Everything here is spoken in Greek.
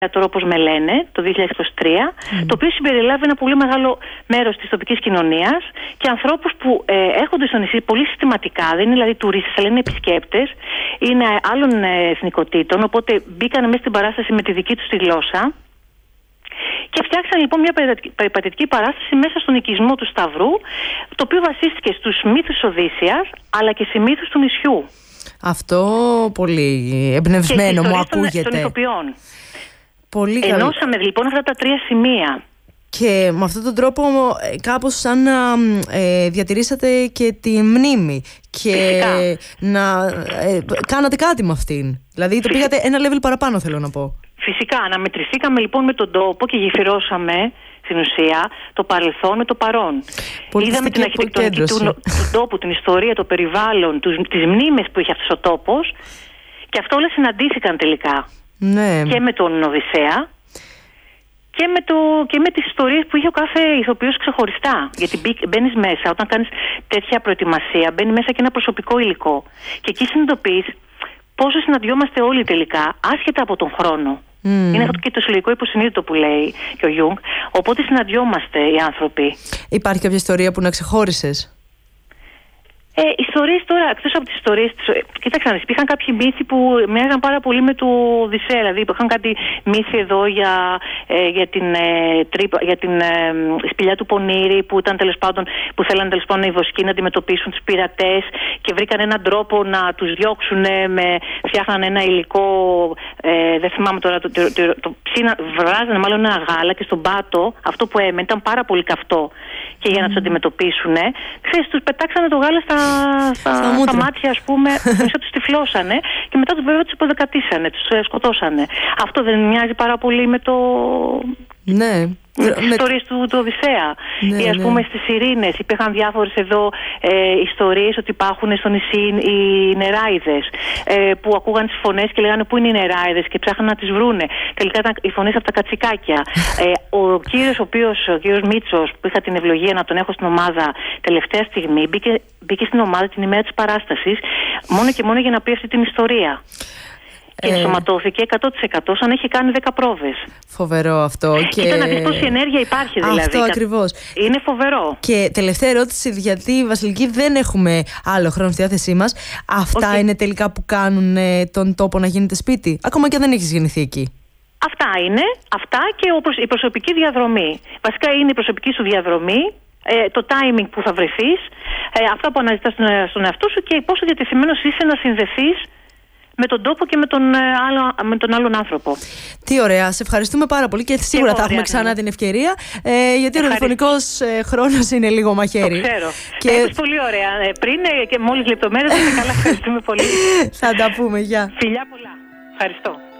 τώρα, όπως με λένε, το 2023, το οποίο συμπεριλάβει ένα πολύ μεγάλο μέρος της τοπικής κοινωνίας και ανθρώπους που έρχονται στο νησί πολύ συστηματικά, δεν είναι δηλαδή τουρίστες, αλλά είναι επισκέπτες, είναι άλλων εθνικοτήτων, οπότε μπήκαν μέσα στην παράσταση με τη δική τους τη γλώσσα και φτιάξαν λοιπόν μια περιπατητική παράσταση μέσα στον οικισμό του Σταυρού, το οποίο βασίστηκε στους μύθους της Οδύσσιας, αλλά και σε μύθους του νησιού. Αυτό πολύ εμπνευσμένο μου ακούγεται. Των ηθοποιών. Πολύ καλό. Ενώσαμε λοιπόν αυτά τα 3 σημεία. Και με αυτόν τον τρόπο κάπως σαν να διατηρήσατε και τη μνήμη και φυσικά. Να κάνατε κάτι με αυτήν. Δηλαδή το πήγατε ένα level παραπάνω, θέλω να πω. Φυσικά, αναμετρηθήκαμε λοιπόν με τον τόπο και γεφυρώσαμε στην ουσία το παρελθόν με το παρόν. Είδαμε την αρχιτεκτονική του τόπου, την ιστορία, το περιβάλλον, τις μνήμες που είχε αυτός ο τόπος και αυτό όλα συναντήθηκαν τελικά. Ναι. Και με τον Οδυσσέα και με τις ιστορίες που είχε ο κάθε ηθοποιός ξεχωριστά. Γιατί μπαίνεις μέσα, όταν κάνεις τέτοια προετοιμασία, μπαίνει μέσα και ένα προσωπικό υλικό. Και εκεί συνειδητοποιείς πόσο συναντιόμαστε όλοι τελικά, άσχετα από τον χρόνο. Είναι αυτό και το συλλογικό υποσυνείδητο που λέει και ο Γιούγκ. Οπότε συναντιόμαστε οι άνθρωποι. Υπάρχει κάποια ιστορία που να ξεχώρισες? Ιστορίες τώρα, εκτός από τις ιστορίες, κοίταξαν, υπήρχαν κάποιοι μύθοι που μοιάζαν πάρα πολύ με το Οδυσσέα. Δηλαδή, υπήρχαν κάτι μύθοι εδώ για την σπηλιά του Πονήρη, που ήταν τέλος πάντων, που θέλαν τέλος πάντων οι βοσκοί να αντιμετωπίσουν τους πειρατές και βρήκαν έναν τρόπο να τους διώξουν, φτιάχναν ένα υλικό, δεν θυμάμαι τώρα, βράζανε μάλλον ένα γάλα και στον πάτο αυτό που έμενε ήταν πάρα πολύ καυτό. Και για να τους αντιμετωπίσουν, ξέρεις, τους πετάξανε το γάλα στα μάτια, ας πούμε, μισό τους τυφλώσανε και μετά βέβαια τους υποδεκατήσανε, τους σκοτώσανε. Αυτό δεν μοιάζει πάρα πολύ με το... Ναι. Με τις ιστορίες του Οδυσσέα. Ναι, ή ας πούμε στις Ειρήνες υπήρχαν διάφορες εδώ ιστορίες ότι υπάρχουν στο νησί οι νεράιδες που ακούγαν τις φωνές και λέγανε πού είναι οι νεράιδες και ψάχναν να τις βρούνε. Τελικά ήταν οι φωνές από τα κατσικάκια. Ο κύριος Μίτσος, που είχα την ευλογία να τον έχω στην ομάδα τελευταία στιγμή, μπήκε στην ομάδα την ημέρα της παράστασης μόνο και μόνο για να πει αυτή την ιστορία. Και ενσωματώθηκε 100% σαν έχει κάνει 10 πρόβες. Φοβερό αυτό. Κοίτα να δεις πόση ενέργεια υπάρχει δηλαδή. Αυτό ακριβώς. Είναι φοβερό. Και τελευταία ερώτηση, γιατί Βασιλική δεν έχουμε άλλο χρόνο στη διάθεσή μας. Αυτά είναι τελικά που κάνουν τον τόπο να γίνεται σπίτι, ακόμα και αν δεν έχεις γεννηθεί εκεί? Αυτά είναι. Αυτά και η προσωπική διαδρομή. Βασικά είναι η προσωπική σου διαδρομή, το timing που θα βρεθείς, αυτά που αναζητάς στον εαυτό σου και πόσο διατεθειμένος είσαι να συνδεθείς με τον τόπο και με τον άλλον άνθρωπο. Τι ωραία. Σε ευχαριστούμε πάρα πολύ και σίγουρα θα έχουμε ξανά την ευκαιρία, γιατί ο ραδιοφωνικός χρόνος είναι λίγο μαχαίρι. Το ξέρω. Έχεις πολύ ωραία. Πριν και μόλις λεπτομέρειες, καλά, ευχαριστούμε πολύ. Θα τα πούμε. Γεια. Φιλιά πολλά. Ευχαριστώ.